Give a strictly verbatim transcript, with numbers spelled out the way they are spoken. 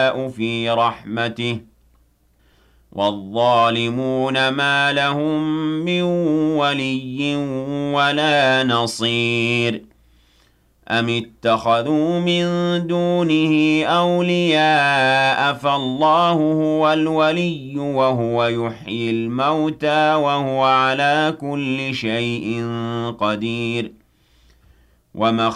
يَشَاءُ فِي رَحْمَتِهِ ۚ وَالظَّالِمُونَ مَا لَهُم مِّن وَلِيٍّ وَلَا نَصِيرٍ أَمِ اتَّخَذُوا مِن دُونِهِ أَوْلِيَاءَ فَاللَّهُ هُوَ الْوَلِيُّ وَهُوَ يُحْيِي الْمَوْتَىٰ وَهُوَ عَلَىٰ كُلِّ شَيْءٍ قَدِيرٌ وَمَا